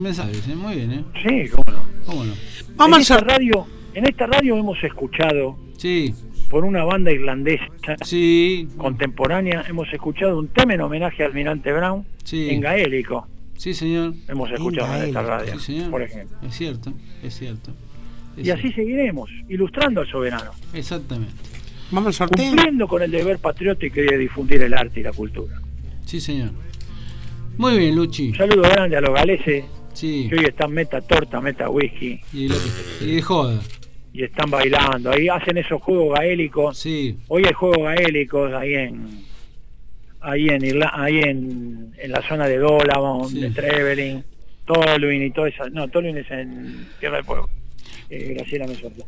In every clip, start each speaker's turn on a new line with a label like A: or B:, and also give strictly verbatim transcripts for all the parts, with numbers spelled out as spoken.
A: Mensajes, ¿eh? Muy bien, ¿eh?
B: Sí, cómo no.
A: ¿Cómo no?
B: Vamos en, esta radio, en esta radio hemos escuchado,
A: sí,
B: por una banda irlandesa
A: sí,
B: contemporánea, hemos escuchado un tema en homenaje al Almirante Brown, sí, en gaélico.
A: Sí, señor.
B: Hemos escuchado en, en esta radio,
A: sí, señor,
B: por ejemplo.
A: Es cierto, es cierto. Es
B: y
A: cierto.
B: así seguiremos, ilustrando al soberano.
A: Exactamente.
C: Vamos al sorteo.
B: Cumpliendo con el deber patriótico de difundir el arte y la cultura.
A: Sí, señor. Muy bien, Luchi.
B: Un saludo grande a los galeses,
A: sí,
B: que hoy están meta torta, meta whisky.
A: Y, lo, y de joda.
B: Y están bailando, ahí hacen esos juegos gaélicos.
A: Sí.
B: Hoy hay juegos gaélicos ahí en ahí en Irla ahí en, en la zona de Dolavon, sí, de Trevelin, Tolwyn y todo eso. No, Tolwyn es en Tierra del Fuego. Eh, Graciela me suelta.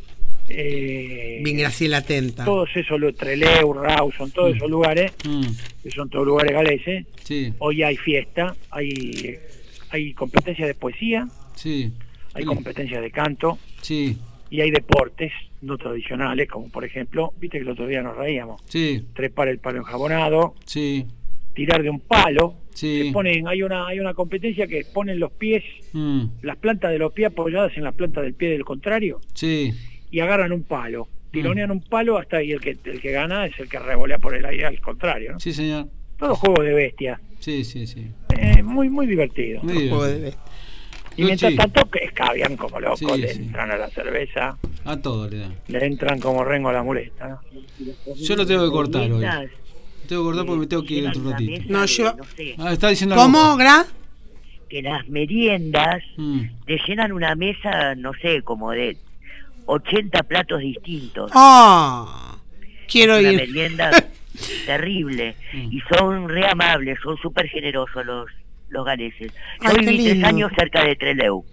B: Eh,
C: Bien, Graciela atenta.
B: Todos esos, Trelew, Rawson, todos mm. esos lugares,
A: mm.
B: que son todos lugares galeses.
A: Sí.
B: Hoy hay fiesta, hay hay competencias de poesía,
A: sí,
B: hay
A: sí,
B: competencias de canto,
A: sí,
B: y hay deportes no tradicionales, como por ejemplo, viste que el otro día nos reíamos,
A: sí,
B: trepar el palo enjabonado,
A: sí,
B: tirar de un palo,
A: sí,
B: se ponen, hay una hay una competencia que ponen los pies,
A: mm. las
B: plantas de los pies apoyadas en la planta del pie del contrario,
A: sí,
B: y agarran un palo, tironean mm. un palo hasta ahí, el que el que gana es el que revolea por el aire al contrario, ¿no?
A: Sí, señor.
B: Todo juego de bestia.
A: Sí, sí, sí.
B: Eh, muy muy divertido.
A: Muy divertido. De
B: y Luchi, mientras tanto que escabian como locos, sí, le
A: sí,
B: entran a la cerveza.
A: A todo le dan.
B: Le entran como rengo a la muleta, ¿no?
A: Yo lo tengo que cortar hoy. Tengo que cortar porque me tengo que ir otro ratito.
C: No, yo...
D: No sé.
A: Ah, está diciendo
C: ¿Cómo,
A: algo.
C: Gra?
D: Que las meriendas mm. te llenan una mesa, no sé, como de ochenta platos distintos.
C: ¡Oh! Quiero
D: una
C: ir.
D: Una merienda terrible. Mm. Y son re amables, son súper generosos los, los galeses. Yo
C: Ay,
D: viví tres años cerca de Trelew.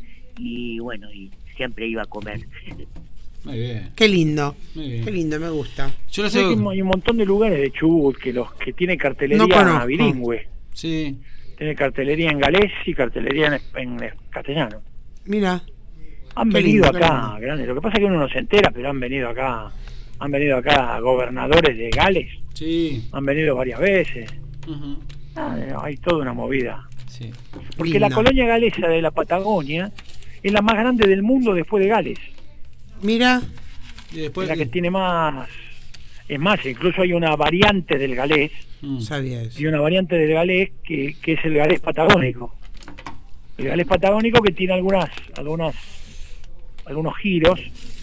D: Y bueno, y siempre iba a comer.
A: Muy bien.
C: Qué lindo.
A: Muy bien.
C: Qué lindo, me gusta.
B: Yo lo sé que hay un montón de lugares de Chubut que los que tiene cartelería
C: no
B: bilingüe.
A: Sí.
B: Tiene cartelería en galés y cartelería en, en castellano.
C: Mira.
B: Han
C: qué
B: venido
C: lindo,
B: acá, grande. Lo que pasa es que uno no se entera, pero han venido acá, han venido acá gobernadores de Gales.
A: Sí.
B: Han venido varias veces.
A: Uh-huh.
B: Ah, hay toda una movida.
A: Sí.
B: Porque
C: Lindo.
B: la colonia galesa de la Patagonia es la más grande del mundo después de Gales.
C: Mira.
A: Y después
B: es la que tiene más. Es más, incluso hay una variante del galés.
A: Mm.
C: Sabía eso.
B: Y una variante del galés que, que es el galés patagónico. El galés patagónico que tiene algunas, algunas, algunos giros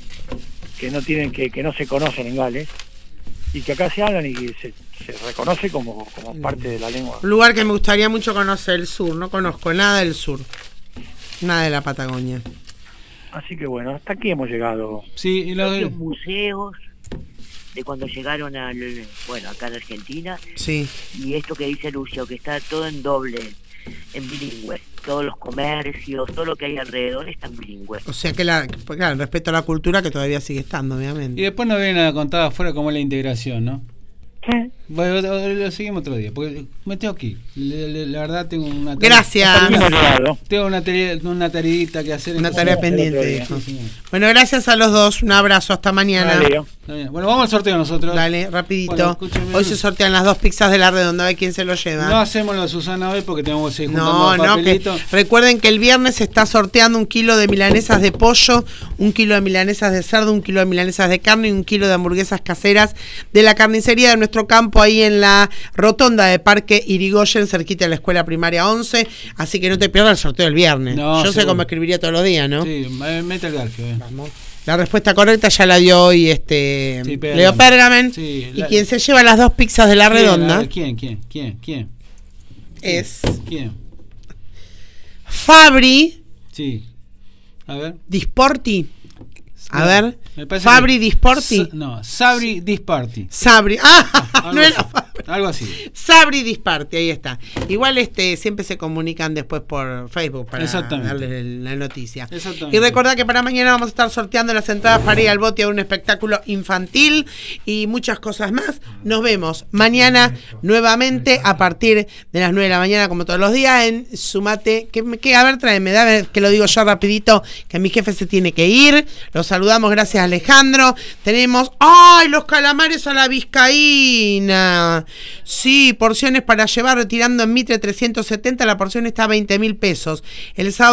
B: que no tienen, que, que no se conocen en Gales y que acá se hablan y que se, se reconoce como, como parte de la lengua.
C: Un lugar que me gustaría mucho conocer, el sur. No conozco nada del sur. Nada de la Patagonia.
B: Así que bueno, hasta aquí hemos llegado.
A: Sí, y los
D: los museos de cuando llegaron al, bueno, acá en Argentina.
C: Sí.
D: Y esto que dice Lucio, que está todo en doble, en bilingüe. Todos los comercios, todo lo que hay alrededor está en bilingüe.
C: O sea que, la, claro, respecto a la cultura que todavía sigue estando, obviamente.
A: Y después nos vienen a contar afuera cómo es la integración, ¿no?
B: ¿Qué?
A: Bueno, lo seguimos otro día, porque me tengo que ir. La, la, la verdad tengo una
C: tarea. Gracias.
A: Tengo una tarea, una tareita que hacer.
C: Una tarea pendiente. Sí, bueno, gracias a los dos. Un abrazo, hasta mañana.
B: Dale,
A: bueno, vamos al sorteo nosotros.
C: Dale, rapidito.
A: Bueno,
C: hoy se sortean las dos pizzas de la Redonda, a ver quién se lo lleva.
A: No hacemos lo de Susana hoy porque tenemos que seguir juntando
C: no, no,
A: papelitos.
C: Que recuerden que el viernes se está sorteando un kilo de milanesas de pollo, un kilo de milanesas de cerdo, un kilo de milanesas de carne y un kilo de hamburguesas caseras de la carnicería de nuestro campo ahí en la rotonda de Parque Irigoyen, cerquita de la escuela primaria once, así que no te pierdas el sorteo del viernes. No, yo seguro. Sé cómo escribiría todos los días, ¿no?
A: Sí, mete el garfio. Eh.
C: Vamos. La respuesta correcta ya la dio hoy este
A: sí,
C: Leo Pergamen.
A: Sí,
C: y
A: la...
C: quien se lleva las dos pizzas de la
A: ¿Quién?
C: Redonda.
A: ¿Quién? ¿Quién? ¿Quién? ¿Quién?
C: Es
A: ¿Quién?
C: Fabri.
A: Sí. A ver.
C: Disporti. A
A: no,
C: ver. Fabri que... Disporti.
A: No, Sabri Disparti.
C: Sabri. Ah, no era Fabri.
A: Algo así.
C: Sabri Disparti, ahí está. Igual este siempre se comunican después por Facebook para darles la noticia. Y recordad que para mañana vamos a estar sorteando las entradas para ir al bote a un espectáculo infantil y muchas cosas más. Nos vemos mañana nuevamente a partir de las nueve de la mañana, como todos los días, en Sumate. Que, que, a ver, tráeme, a ver, que lo digo yo rapidito, que mi jefe se tiene que ir. Los saludamos, gracias Alejandro. Tenemos, ¡ay! Los calamares a la vizcaína. Sí, porciones para llevar retirando en Mitre trescientos setenta, la porción está a veinte mil pesos. El sábado